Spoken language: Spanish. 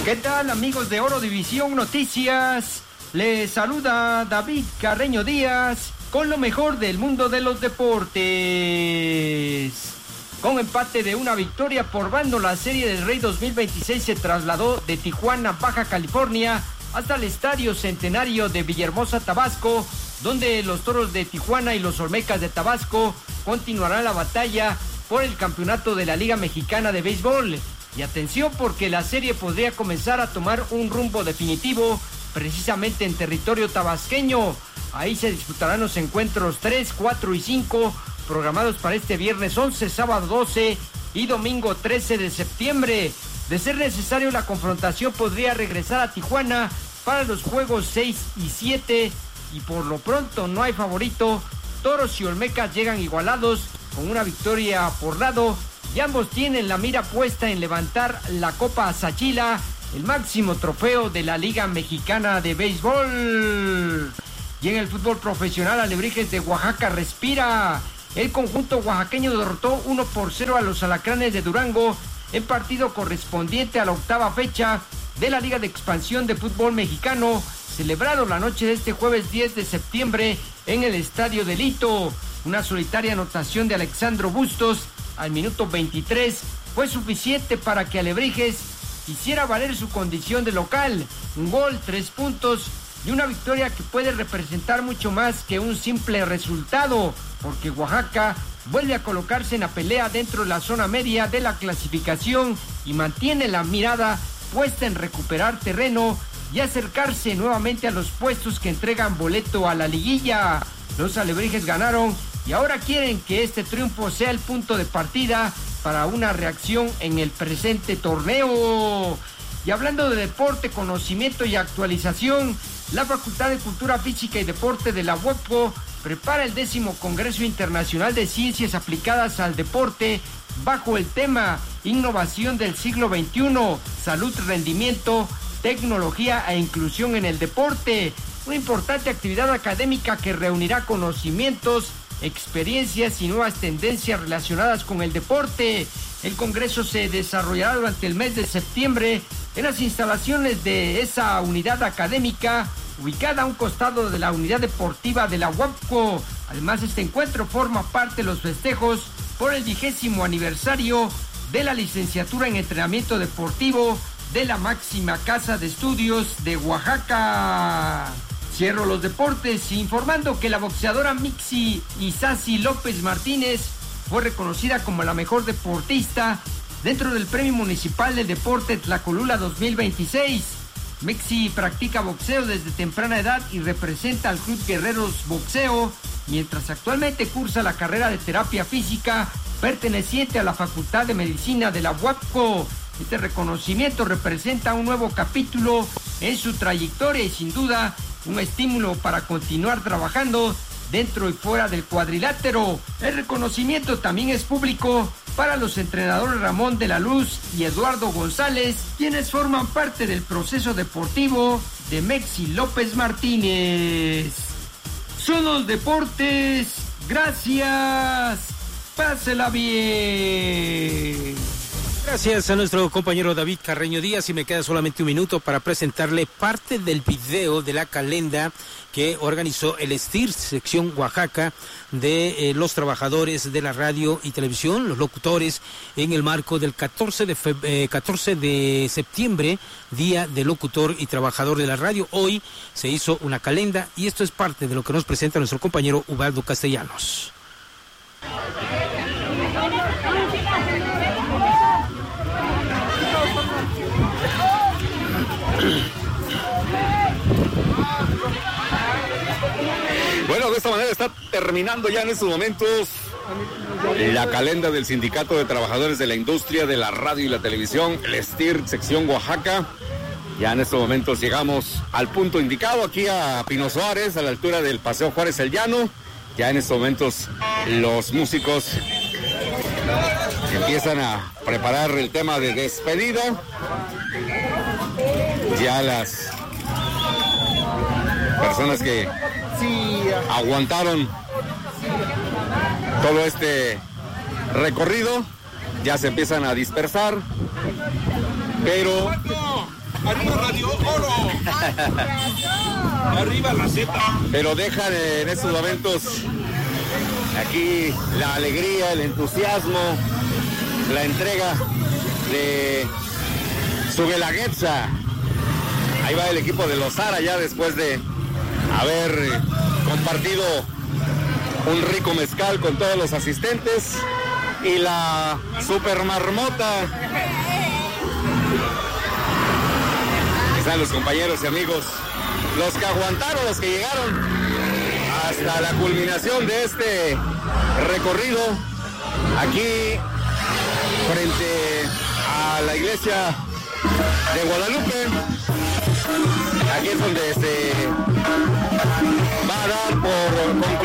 ¿Qué tal, amigos de Oro División Noticias? Les saluda David Carreño Díaz con lo mejor del mundo de los deportes. Con empate de una victoria por bando, la Serie del Rey 2026 se trasladó de Tijuana, Baja California, hasta el Estadio Centenario de Villahermosa, Tabasco, donde los Toros de Tijuana y los Olmecas de Tabasco continuarán la batalla por el campeonato de la Liga Mexicana de Béisbol. Y atención, porque la serie podría comenzar a tomar un rumbo definitivo precisamente en territorio tabasqueño. Ahí se disputarán los encuentros 3, 4 y 5 programados para este viernes 11, sábado 12 y domingo 13 de septiembre. De ser necesario, la confrontación podría regresar a Tijuana para los juegos 6 y 7, y por lo pronto no hay favorito. Toros y Olmecas llegan igualados con una victoria por lado, y ambos tienen la mira puesta en levantar la Copa Sachila, el máximo trofeo de la Liga Mexicana de Béisbol. Y en el fútbol profesional, Alebrijes de Oaxaca respira. El conjunto oaxaqueño derrotó 1-0 a los Alacranes de Durango en partido correspondiente a la octava fecha de la Liga de Expansión de Fútbol Mexicano, celebrado la noche de este jueves 10 de septiembre en el Estadio de Lito. Una solitaria anotación de Alexandro Bustos al minuto 23 fue suficiente para que Alebrijes hiciera valer su condición de local. Un gol, 3 puntos y una victoria que puede representar mucho más que un simple resultado, porque Oaxaca vuelve a colocarse en la pelea dentro de la zona media de la clasificación y mantiene la mirada puesta en recuperar terreno y acercarse nuevamente a los puestos que entregan boleto a la liguilla. Los Alebrijes ganaron y ahora quieren que este triunfo sea el punto de partida para una reacción en el presente torneo. Y hablando de deporte, conocimiento y actualización, la Facultad de Cultura Física y Deporte de la UAPCO prepara el 10º Congreso Internacional de Ciencias Aplicadas al Deporte bajo el tema Innovación del siglo XXI, Salud, Rendimiento, Tecnología e Inclusión en el Deporte. Una importante actividad académica que reunirá conocimientos, experiencias y nuevas tendencias relacionadas con el deporte. El congreso se desarrollará durante el mes de septiembre en las instalaciones de esa unidad académica, ubicada a un costado de la unidad deportiva de la UAPCO. Además, este encuentro forma parte de los festejos por el 20º aniversario de la licenciatura en entrenamiento deportivo de la máxima casa de estudios de Oaxaca. Cierro los deportes informando que la boxeadora Mixi Isasi López Martínez fue reconocida como la mejor deportista dentro del Premio Municipal del Deporte Tlacolula 2026. Mixi practica boxeo desde temprana edad y representa al Club Guerreros Boxeo, mientras actualmente cursa la carrera de terapia física perteneciente a la Facultad de Medicina de la UAPCO. Este reconocimiento representa un nuevo capítulo en su trayectoria y sin duda un estímulo para continuar trabajando dentro y fuera del cuadrilátero. El reconocimiento también es público para los entrenadores Ramón de la Luz y Eduardo González, quienes forman parte del proceso deportivo de Mixi López Martínez. Son los deportes. Gracias. Pásela bien. Gracias a nuestro compañero David Carreño Díaz, y me queda solamente un minuto para presentarle parte del video de la calenda que organizó el STIR, sección Oaxaca, de los trabajadores de la radio y televisión, los locutores, en el marco del 14 de septiembre, Día del Locutor y Trabajador de la Radio. Hoy se hizo una calenda y esto es parte de lo que nos presenta nuestro compañero Ubaldo Castellanos. Bueno, de esta manera está terminando ya en estos momentos la calenda del Sindicato de Trabajadores de la Industria de la Radio y la Televisión, el STIR, sección Oaxaca. Ya en estos momentos llegamos al punto indicado, aquí a Pino Suárez, a la altura del Paseo Juárez El Llano. Ya en estos momentos los músicos empiezan a preparar el tema de despedida. Ya las personas que aguantaron todo este recorrido ya se empiezan a dispersar, pero Arriba Radio Oro. Arriba la Z. Pero dejan en estos momentos aquí la alegría, el entusiasmo, la entrega de su Guelaguetza. Ahí va el equipo de los Ara ya después de haber compartido un rico mezcal con todos los asistentes y la super marmota. Están los compañeros y amigos, los que aguantaron, los que llegaron hasta la culminación de este recorrido aquí frente a la iglesia de Guadalupe. Aquí es donde se va a dar por